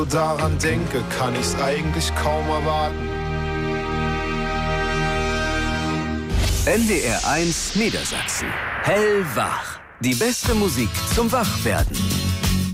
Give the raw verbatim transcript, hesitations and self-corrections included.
daran denke, kann ich's eigentlich kaum erwarten. N D R eins Niedersachsen. Hellwach. Die beste Musik zum Wachwerden.